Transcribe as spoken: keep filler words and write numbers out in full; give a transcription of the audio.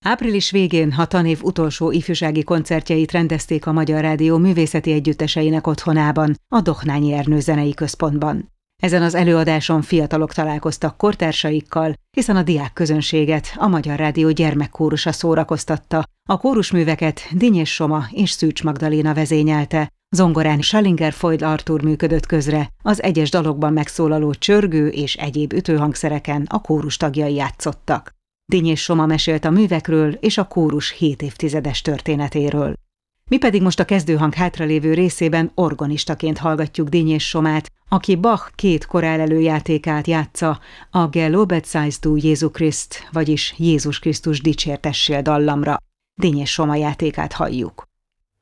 Április végén a tanév utolsó ifjúsági koncertjeit rendezték a Magyar Rádió művészeti együtteseinek otthonában, a Dohnányi Ernő Zenei Központban. Ezen az előadáson fiatalok találkoztak kortársaikkal, hiszen a diák közönséget a Magyar Rádió gyermekkórusa szórakoztatta. A kórusműveket Dinnyés Soma és Szűcs Magdaléna vezényelte, zongorán Schallinger Foyd Artúr működött közre, az egyes dalokban megszólaló csörgő és egyéb ütőhangszereken a kórus tagjai játszottak. Dinnyés Soma mesélt a művekről és a kórus hét évtizedes történetéről. Mi pedig most a kezdőhang hátralévő részében organistaként hallgatjuk Dinnyés Somát, aki Bach két korál előjátékát játsza, a Gelobet seist du Jesu Christ, vagyis Jézus Krisztus dicsértessél dallamra. Dinnyés Soma játékát halljuk.